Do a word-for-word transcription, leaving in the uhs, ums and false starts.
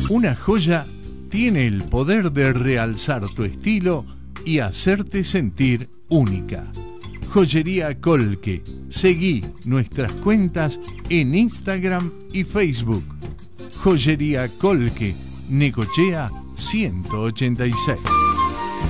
Una joya tiene el poder de realzar tu estilo y hacerte sentir única. Joyería Colque. Seguí nuestras cuentas en Instagram y Facebook. Joyería Colque, Necochea ciento ochenta y seis.